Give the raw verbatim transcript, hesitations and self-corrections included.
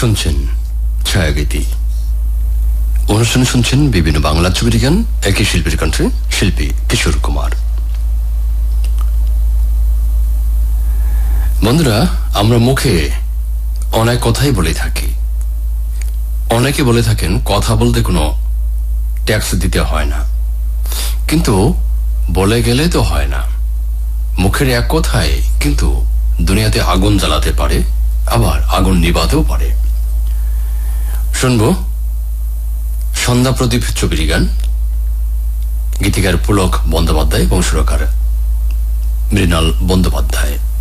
শুনছেন ছায়াগীতি অনুষ্ঠান, শুনছেন বিভিন্ন বাংলা ছবির গান, একই শিল্পীর কণ্ঠে, শিল্পী কিশোর কুমার। বন্ধুরা, আমরা মুখে অনেক কথাই বলে থাকি। অনেকে বলে থাকেন কথা বলতে কোনো ট্যাক্স দিতে হয় না, কিন্তু বলে গেলে তো হয় না। মুখের এক কথায় কিন্তু দুনিয়াতে আগুন জ্বালাতে পারে, আবার আগুন নিভাতেও পারে। শুনবো সন্ধ্যা প্রদীপ ছবির গান, গীতিকার পুলক বন্দ্যোপাধ্যায় এবং সুরকার মৃণাল বন্দ্যোপাধ্যায়।